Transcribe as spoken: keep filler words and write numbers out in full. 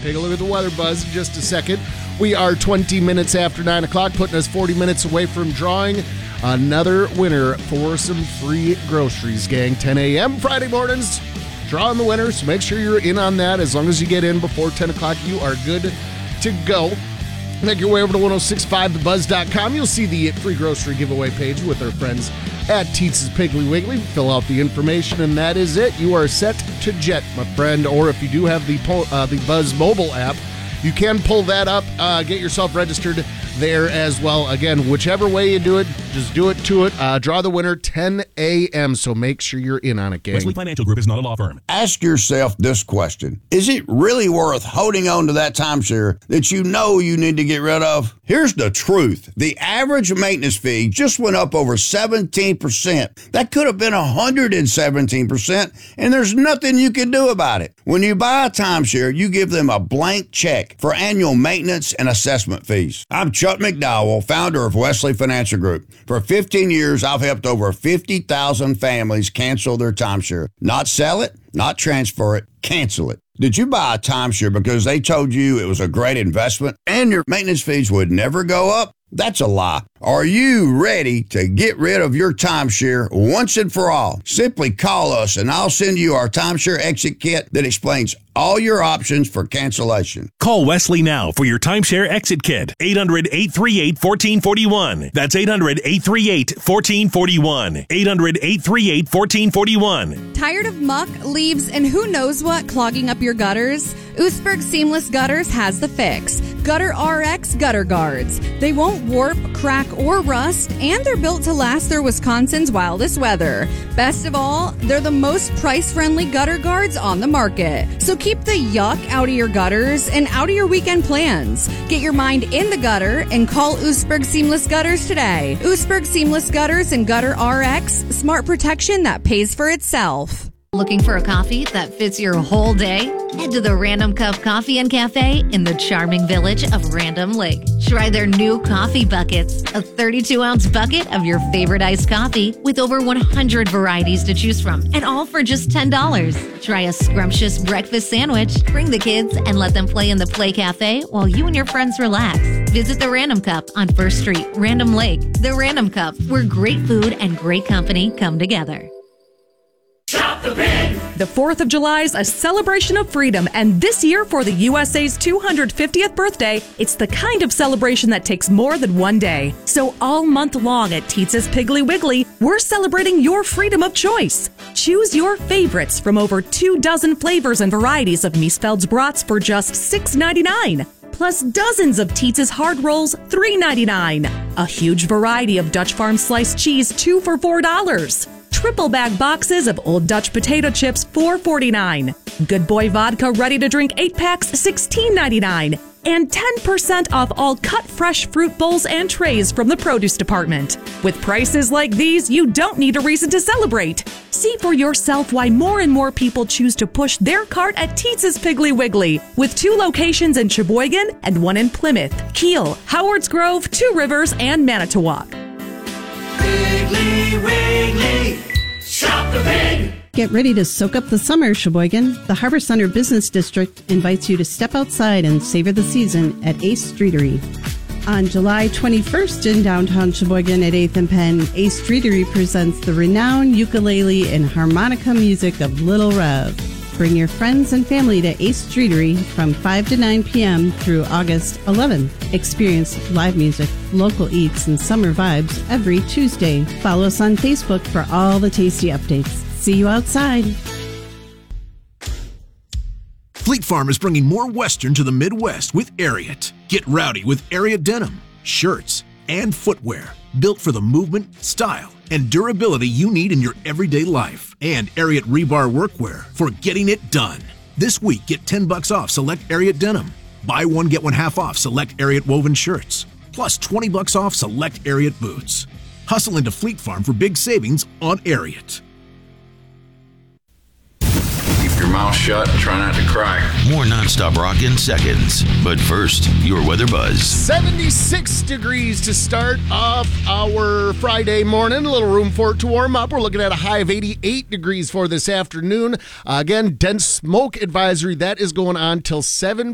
Take a look at the weather buzz in just a second. We are twenty minutes after nine o'clock, putting us forty minutes away from drawing another winner for some free groceries, gang. ten a.m. Friday mornings, drawing the winner, so make sure you're in on that. As long as you get in before ten o'clock, you are good to go. Make your way over to ten sixty-five the buzz dot com. You'll see the free grocery giveaway page with our friends at Teetz's Piggly Wiggly. Fill out the information, and that is it. You are set to jet, my friend. Or if you do have the uh, the Buzz mobile app, you can pull that up, uh, get yourself registered there as well. Again, whichever way you do it, just do it to it. Uh, draw the winner ten a.m., so make sure you're in on it, gang. Wesley Financial Group is not a law firm. Ask yourself this question. Is it really worth holding on to that timeshare that you know you need to get rid of? Here's the truth. The average maintenance fee just went up over seventeen percent. That could have been one hundred seventeen percent, and there's nothing you can do about it. When you buy a timeshare, you give them a blank check for annual maintenance and assessment fees. I'm Chuck McDowell, founder of Wesley Financial Group. For fifteen years, I've helped over fifty thousand families cancel their timeshare. Not sell it, not transfer it, cancel it. Did you buy a timeshare because they told you it was a great investment and your maintenance fees would never go up? That's a lie. Are you ready to get rid of your timeshare once and for all? Simply call us and I'll send you our timeshare exit kit that explains all your options for cancellation. Call Wesley now for your timeshare exit kit. eight hundred, eight three eight, one four four one. That's eight hundred, eight three eight, one four four one. eight hundred, eight three eight, one four four one. Tired of muck, leaves, and who knows what clogging up your gutters? Oostburg Seamless Gutters has the fix. Gutter R X Gutter Guards. They won't warp, crack, or rust, and they're built to last through Wisconsin's wildest weather. Best of all, they're the most price-friendly gutter guards on the market. So keep the yuck out of your gutters and out of your weekend plans. Get your mind in the gutter and call Oostburg Seamless Gutters today. Oostburg Seamless Gutters and Gutter R X, smart protection that pays for itself. Looking for a coffee that fits your whole day? Head to the Random Cup Coffee and Cafe in the charming village of Random Lake. Try their new coffee buckets, a thirty-two ounce bucket of your favorite iced coffee with over one hundred varieties to choose from, and all for just ten dollars. Try a scrumptious breakfast sandwich, bring the kids, and let them play in the Play Cafe while you and your friends relax. Visit the Random Cup on First Street, Random Lake. The Random Cup, where great food and great company come together. Shop the Pig! The fourth of July is a celebration of freedom, and this year for the U S A's two hundred fiftieth birthday, it's the kind of celebration that takes more than one day. So all month long at Teetz's Piggly Wiggly, we're celebrating your freedom of choice. Choose your favorites from over two dozen flavors and varieties of Miesfeld's brats for just six ninety-nine. Plus dozens of Teetz's hard rolls, three ninety-nine. A huge variety of Dutch Farm sliced cheese, two for four dollars. Triple bag boxes of Old Dutch potato chips, four forty-nine. Good Boy vodka ready to drink eight packs, sixteen ninety-nine. And ten percent off all cut fresh fruit bowls and trays from the produce department. With prices like these, you don't need a reason to celebrate. See for yourself why more and more people choose to push their cart at Teetz's Piggly Wiggly, with two locations in Sheboygan and one in Plymouth, Kiel, Howards Grove, Two Rivers, and Manitowoc. Piggly Wiggly, shop the pig! Get ready to soak up the summer, Sheboygan. The Harbor Center Business District invites you to step outside and savor the season at Ace Streetery. On July twenty-first in downtown Sheboygan at eighth and Penn, Ace Streetery presents the renowned ukulele and harmonica music of Little Rev. Bring your friends and family to Ace Streetery from five to nine p.m. through August eleventh. Experience live music, local eats, and summer vibes every Tuesday. Follow us on Facebook for all the tasty updates. See you outside. Fleet Farm is bringing more Western to the Midwest with Ariat. Get rowdy with Ariat denim, shirts, and footwear built for the movement, style, and durability you need in your everyday life. And Ariat rebar workwear for getting it done. This week, get ten bucks off select Ariat denim. Buy one, get one half off select Ariat woven shirts. Plus twenty bucks off select Ariat boots. Hustle into Fleet Farm for big savings on Ariat. Keep your mouth shut and try not to cry. More nonstop rock in seconds. But first, your weather buzz. seventy-six degrees to start off our Friday morning. A little room for it to warm up. We're looking at a high of eighty-eight degrees for this afternoon. Uh, again, dense smoke advisory. That is going on till seven